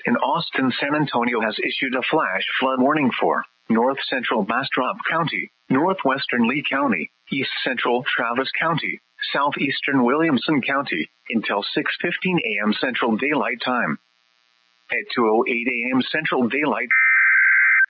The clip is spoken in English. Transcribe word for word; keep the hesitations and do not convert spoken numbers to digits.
in Austin. San Antonio has issued a flash flood warning for north central Bastrop County, northwestern Lee County, east central Travis County, southeastern Williamson County, until six fifteen a.m. Central Daylight Time. At two oh eight a.m. Central Daylight